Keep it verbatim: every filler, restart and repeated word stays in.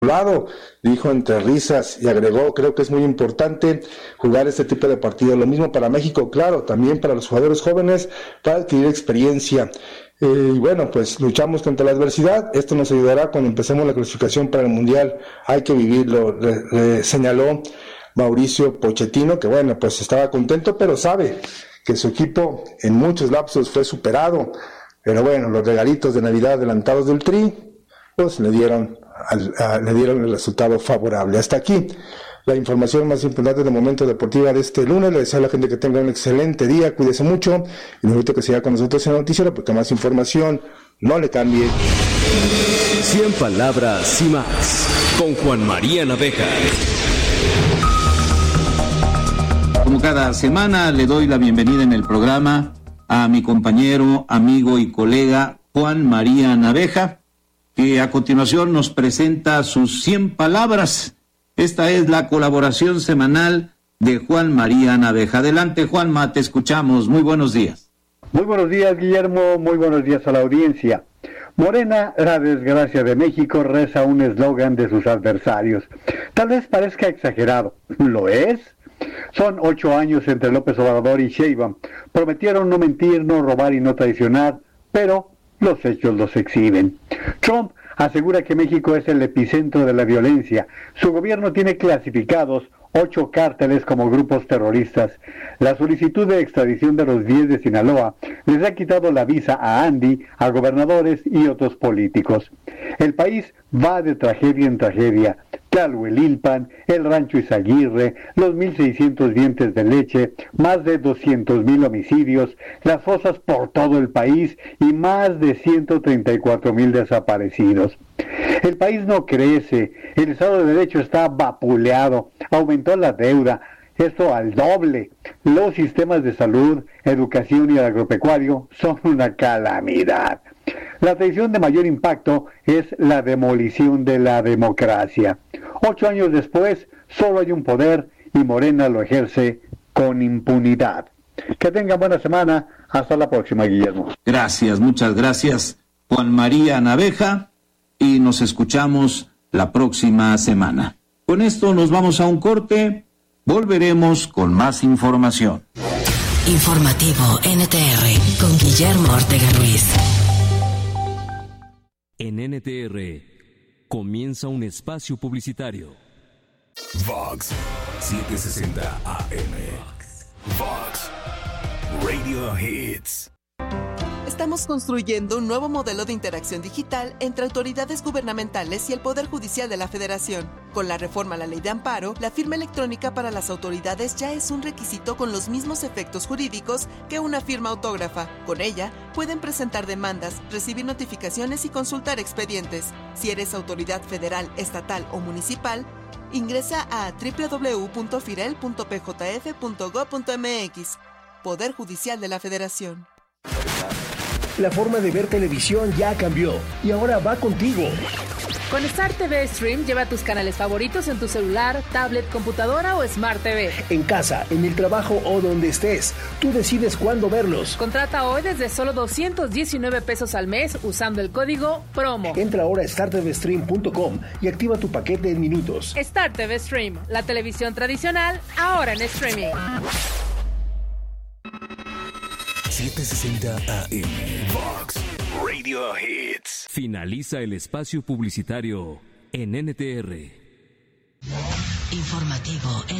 lado, dijo entre risas y agregó, creo que es muy importante jugar este tipo de partidos. Lo mismo para México, claro, también para los jugadores jóvenes, para adquirir experiencia. Eh, y bueno, pues luchamos contra la adversidad, esto nos ayudará cuando empecemos la clasificación para el Mundial, hay que vivirlo, le, le señaló Mauricio Pochettino, que bueno, pues estaba contento, pero sabe que su equipo en muchos lapsos fue superado, pero bueno, los regalitos de Navidad adelantados del Tri, pues le dieron Al, a, le dieron el resultado favorable. Hasta aquí la información más importante de Momento Deportiva de este lunes. Le deseo a la gente que tenga un excelente día, cuídese mucho y nos invito a que siga con nosotros en el noticiero porque más información no le cambie. cien palabras y más con Juan María Naveja. Como cada semana le doy la bienvenida en el programa a mi compañero, amigo y colega Juan María Naveja, que a continuación nos presenta sus cien palabras. Esta es la colaboración semanal de Juan María Naveja. Adelante, Juanma, te escuchamos. Muy buenos días. Muy buenos días, Guillermo. Muy buenos días a la audiencia. Morena, la desgracia de México, reza un eslogan de sus adversarios. Tal vez parezca exagerado. ¿Lo es? Son ocho años entre López Obrador y Sheinbaum. Prometieron no mentir, no robar y no traicionar, pero los hechos los exhiben. Trump asegura que México es el epicentro de la violencia. Su gobierno tiene clasificados ocho cárteles como grupos terroristas. La solicitud de extradición de los diez de Sinaloa les ha quitado la visa a Andy, a gobernadores y otros políticos. El país va de tragedia en tragedia. Tlalhuelilpan, el Rancho Izaguirre, los mil seiscientos dientes de leche, más de doscientos mil homicidios, las fosas por todo el país y más de ciento treinta y cuatro mil desaparecidos. El país no crece, el Estado de Derecho está vapuleado, aumentó la deuda, esto al doble. Los sistemas de salud, educación y el agropecuario son una calamidad. La tradición de mayor impacto es la demolición de la democracia. Ocho años después, solo hay un poder y Morena lo ejerce con impunidad. Que tengan buena semana. Hasta la próxima, Guillermo. Gracias, muchas gracias, Juan María Naveja, y nos escuchamos la próxima semana. Con esto nos vamos a un corte. Volveremos con más información. Informativo N T R con Guillermo Ortega Ruiz. En N T R comienza un espacio publicitario. Vox setecientos sesenta A M. Vox Radio Hits. Estamos construyendo un nuevo modelo de interacción digital entre autoridades gubernamentales y el Poder Judicial de la Federación. Con la reforma a la Ley de Amparo, la firma electrónica para las autoridades ya es un requisito con los mismos efectos jurídicos que una firma autógrafa. Con ella, pueden presentar demandas, recibir notificaciones y consultar expedientes. Si eres autoridad federal, estatal o municipal, ingresa a doble u doble u doble u punto firel punto p j f punto gob punto m x. Poder Judicial de la Federación. La forma de ver televisión ya cambió y ahora va contigo. Con Star T V Stream lleva tus canales favoritos en tu celular, tablet, computadora o Smart T V. En casa, en el trabajo o donde estés, tú decides cuándo verlos. Contrata hoy desde solo doscientos diecinueve pesos al mes usando el código PROMO. Entra ahora a star t v stream punto com y activa tu paquete en minutos. Star T V Stream, la televisión tradicional, ahora en streaming. setecientos sesenta A M. Vox Radio Hits. Finaliza el espacio publicitario en N T R. Informativo